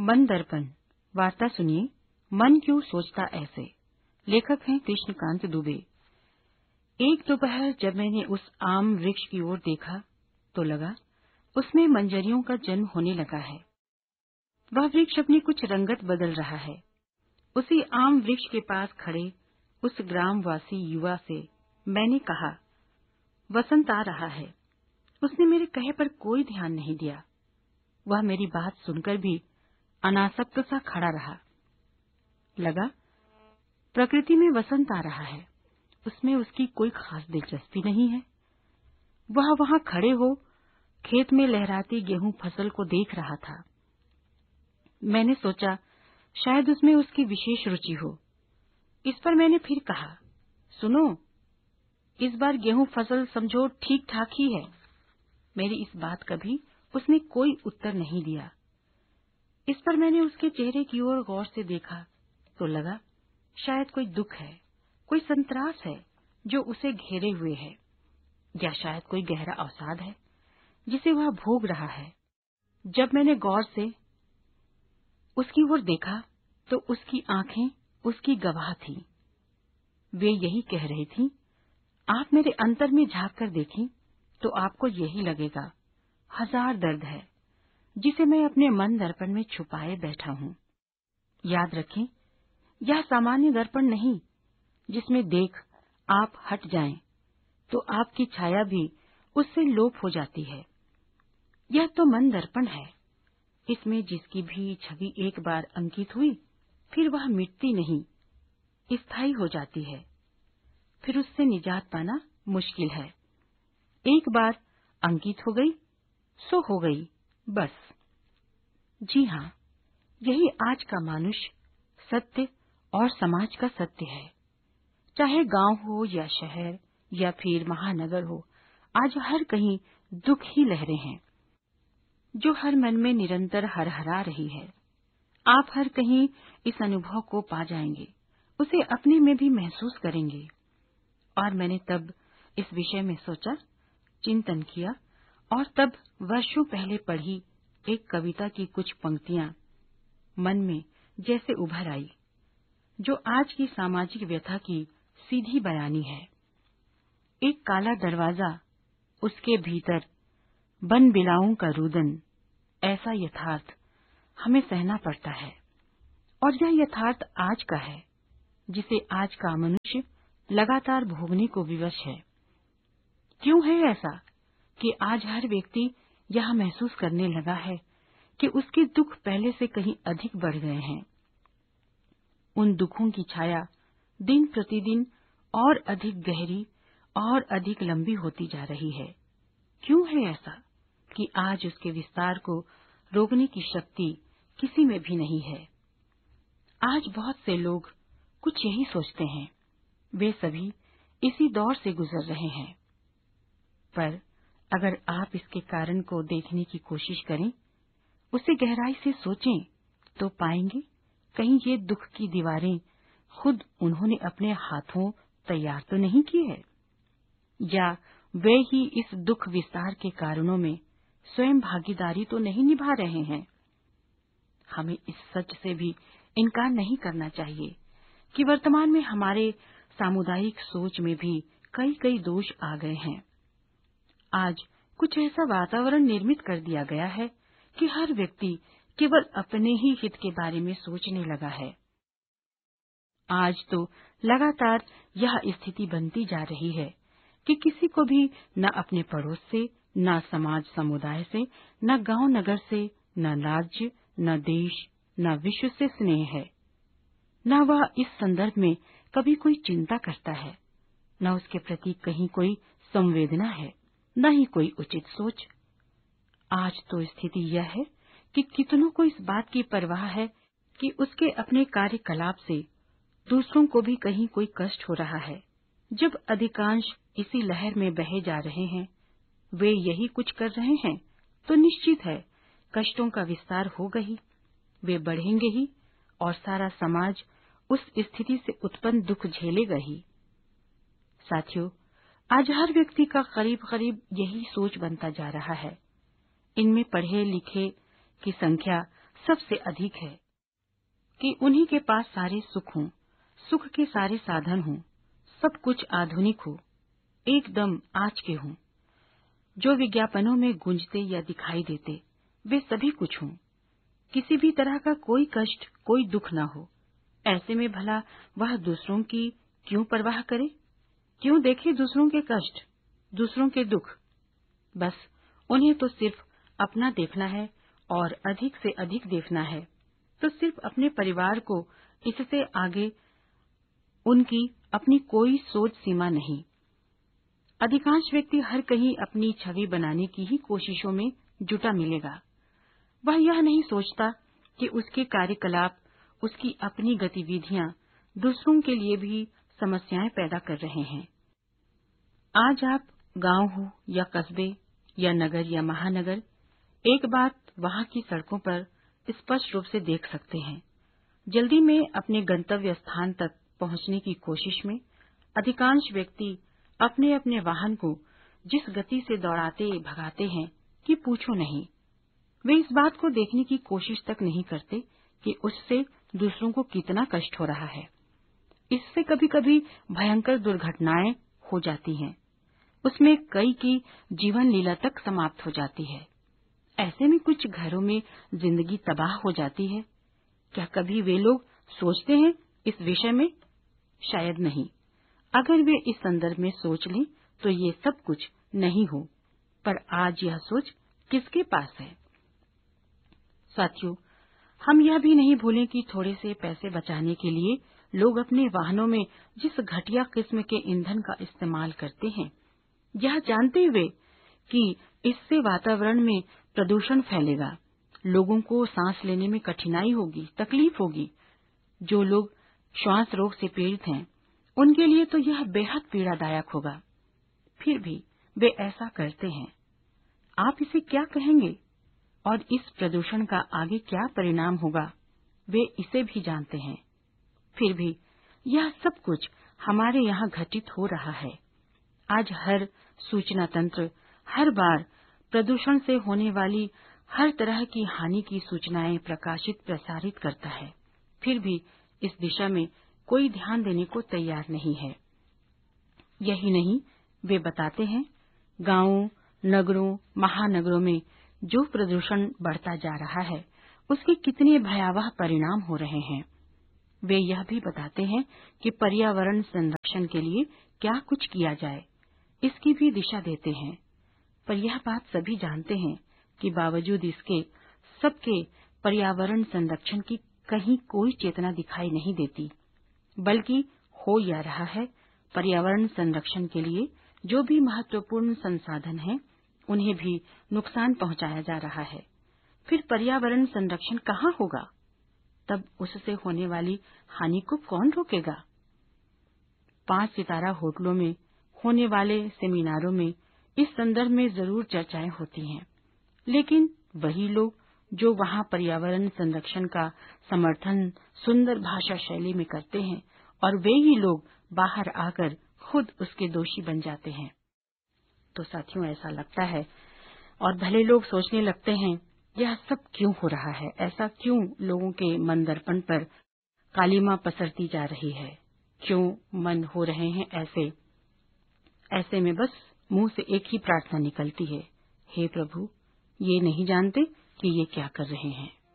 मन दर्पण वार्ता सुनिए, मन क्यों सोचता ऐसे। लेखक हैं कृष्णकांत दुबे। एक दोपहर जब मैंने उस आम वृक्ष की ओर देखा तो लगा उसमें मंजरियों का जन्म होने लगा है। वह वृक्ष अपनी कुछ रंगत बदल रहा है। उसी आम वृक्ष के पास खड़े उस ग्रामवासी युवा से मैंने कहा, वसंत आ रहा है। उसने मेरे कहे पर कोई ध्यान नहीं दिया। वह मेरी बात सुनकर भी अनासक्त सा खड़ा रहा। लगा प्रकृति में वसंत आ रहा है, उसमें उसकी कोई खास दिलचस्पी नहीं है। वह वहां खड़े हो खेत में लहराती गेहूं फसल को देख रहा था। मैंने सोचा शायद उसमें उसकी विशेष रुचि हो। इस पर मैंने फिर कहा, सुनो, इस बार गेहूं फसल समझो ठीक ठाक ही है। मेरी इस बात का भी उसने कोई उत्तर नहीं दिया। इस पर मैंने उसके चेहरे की ओर गौर से देखा तो लगा शायद कोई दुख है, कोई संतरास है जो उसे घेरे हुए है, या शायद कोई गहरा अवसाद है जिसे वह भोग रहा है। जब मैंने गौर से उसकी ओर देखा तो उसकी आंखें उसकी गवाह थीं। वे यही कह रही थीं, आप मेरे अंतर में झांक कर देखें तो आपको यही लगेगा, हजार दर्द है जिसे मैं अपने मन दर्पण में छुपाए बैठा हूं। याद रखें, यह सामान्य दर्पण नहीं जिसमें देख आप हट जाएं तो आपकी छाया भी उससे लोप हो जाती है। यह तो मन दर्पण है। इसमें जिसकी भी छवि एक बार अंकित हुई फिर वह मिटती नहीं, स्थायी हो जाती है। फिर उससे निजात पाना मुश्किल है। एक बार अंकित हो गई सो हो गई, बस। जी हाँ, यही आज का मनुष्य, सत्य और समाज का सत्य है। चाहे गांव हो या शहर या फिर महानगर हो, आज हर कहीं दुख ही लहरें हैं जो हर मन में निरंतर हरहरा रही है। आप हर कहीं इस अनुभव को पा जाएंगे, उसे अपने में भी महसूस करेंगे। और मैंने तब इस विषय में सोचा, चिंतन किया और तब वर्षों पहले पढ़ी एक कविता की कुछ पंक्तियां मन में जैसे उभर आई, जो आज की सामाजिक व्यथा की सीधी बयानी है। एक काला दरवाजा, उसके भीतर बन बिलाऊं का रुदन, ऐसा यथार्थ हमें सहना पड़ता है। और यह यथार्थ आज का है जिसे आज का मनुष्य लगातार भोगने को विवश है। क्यों है ऐसा कि आज हर व्यक्ति यह महसूस करने लगा है कि उसके दुख पहले से कहीं अधिक बढ़ गए हैं। उन दुखों की छाया दिन प्रतिदिन और अधिक गहरी और अधिक लंबी होती जा रही है। क्यों है ऐसा कि आज उसके विस्तार को रोकने की शक्ति किसी में भी नहीं है। आज बहुत से लोग कुछ यही सोचते हैं। वे सभी इसी दौर से गुजर रहे हैं। पर अगर आप इसके कारण को देखने की कोशिश करें, उसे गहराई से सोचें, तो पाएंगे कहीं ये दुख की दीवारें खुद उन्होंने अपने हाथों तैयार तो नहीं की है, या वे ही इस दुख विस्तार के कारणों में स्वयं भागीदारी तो नहीं निभा रहे हैं। हमें इस सच से भी इनकार नहीं करना चाहिए कि वर्तमान में हमारे सामुदायिक सोच में भी कई दोष आ गए हैं। आज कुछ ऐसा वातावरण निर्मित कर दिया गया है कि हर व्यक्ति केवल अपने ही हित के बारे में सोचने लगा है। आज तो लगातार यह स्थिति बनती जा रही है कि किसी को भी न अपने पड़ोस से, न समाज समुदाय से, न गांव नगर से, न राज्य, न देश, न विश्व से स्नेह है। न वह इस संदर्भ में कभी कोई चिंता करता है, न उसके प्रति कहीं कोई संवेदना है, न ही कोई उचित सोच। आज तो स्थिति यह है कि कितनों को इस बात की परवाह है कि उसके अपने कार्यकलाप से दूसरों को भी कहीं कोई कष्ट हो रहा है। जब अधिकांश इसी लहर में बहे जा रहे हैं, वे यही कुछ कर रहे हैं, तो निश्चित है कष्टों का विस्तार होगा ही, वे बढ़ेंगे ही और सारा समाज उस स्थिति से उत्पन्न दुख झेलेगा ही। साथियों, आज हर व्यक्ति का करीब यही सोच बनता जा रहा है। इनमें पढ़े लिखे की संख्या सबसे अधिक है कि उन्हीं के पास सारे सुख हों, सुख के सारे साधन हों, सब कुछ आधुनिक हो, एकदम आज के हों, जो विज्ञापनों में गूंजते या दिखाई देते वे सभी कुछ हों, किसी भी तरह का कोई कष्ट, कोई दुख ना हो। ऐसे में भला वह दूसरों की क्यों परवाह करे? क्यों देखे दूसरों के कष्ट, दूसरों के दुख? बस उन्हें तो सिर्फ अपना देखना है और अधिक से अधिक देखना है, तो सिर्फ अपने परिवार को, इससे आगे उनकी अपनी कोई सोच सीमा नहीं। अधिकांश व्यक्ति हर कहीं अपनी छवि बनाने की ही कोशिशों में जुटा मिलेगा। वह यह नहीं सोचता कि उसके कार्यकलाप, उसकी अपनी गतिविधियां दूसरों के लिए भी समस्याएं पैदा कर रहे हैं। आज आप गांव हो या कस्बे या नगर या महानगर, एक बात वहां की सड़कों पर स्पष्ट रूप से देख सकते हैं। जल्दी में अपने गंतव्य स्थान तक पहुंचने की कोशिश में अधिकांश व्यक्ति अपने अपने वाहन को जिस गति से दौड़ाते भगाते हैं कि पूछो नहीं। वे इस बात को देखने की कोशिश तक नहीं करते कि उससे दूसरों को कितना कष्ट हो रहा है। इससे कभी-कभी भयंकर दुर्घटनाएं हो जाती हैं। उसमें कई की जीवन लीला तक समाप्त हो जाती है। ऐसे में कुछ घरों में जिंदगी तबाह हो जाती है। क्या कभी वे लोग सोचते हैं इस विषय में? शायद नहीं। अगर वे इस संदर्भ में सोच लें तो ये सब कुछ नहीं हो। पर आज यह सोच किसके पास है? साथियों, हम यह भी नहीं भूलें कि थोड़े से पैसे बचाने के लिए लोग अपने वाहनों में जिस घटिया किस्म के ईंधन का इस्तेमाल करते हैं, यह जानते हुए कि इससे वातावरण में प्रदूषण फैलेगा, लोगों को सांस लेने में कठिनाई होगी, तकलीफ होगी। जो लोग श्वास रोग से पीड़ित हैं, उनके लिए तो यह बेहद पीड़ादायक होगा। फिर भी वे ऐसा करते हैं। आप इसे क्या कहेंगे? और इस प्रदूषण का आगे क्या परिणाम होगा, वे इसे भी जानते हैं। फिर भी यह सब कुछ हमारे यहाँ घटित हो रहा है। आज हर सूचना तंत्र हर बार प्रदूषण से होने वाली हर तरह की हानि की सूचनाएं प्रकाशित प्रसारित करता है। फिर भी इस दिशा में कोई ध्यान देने को तैयार नहीं है। यही नहीं, वे बताते हैं गांवों, नगरों, महानगरों में जो प्रदूषण बढ़ता जा रहा है, उसके कितने भयावह परिणाम हो रहे हैं। वे यह भी बताते हैं कि पर्यावरण संरक्षण के लिए क्या कुछ किया जाए, इसकी भी दिशा देते हैं। पर यह बात सभी जानते हैं कि बावजूद इसके सबके पर्यावरण संरक्षण की कहीं कोई चेतना दिखाई नहीं देती, बल्कि हो यह रहा है पर्यावरण संरक्षण के लिए जो भी महत्वपूर्ण संसाधन हैं, उन्हें भी नुकसान पहुंचाया जा रहा है। फिर पर्यावरण संरक्षण कहाँ होगा? तब उससे होने वाली हानि को कौन रोकेगा? 5 सितारा होटलों में होने वाले सेमिनारों में इस संदर्भ में जरूर चर्चाएं होती हैं, लेकिन वही लोग जो वहां पर्यावरण संरक्षण का समर्थन सुंदर भाषा शैली में करते हैं, और वे ही लोग बाहर आकर खुद उसके दोषी बन जाते हैं। तो साथियों, ऐसा लगता है और भले लोग सोचने लगते हैं, यह सब क्यों हो रहा है? ऐसा क्यों लोगों के मन दर्पण पर कालिमा पसरती जा रही है? क्यों मन हो रहे हैं ऐसे? ऐसे में बस मुंह से एक ही प्रार्थना निकलती है, हे प्रभु, ये नहीं जानते कि ये क्या कर रहे हैं।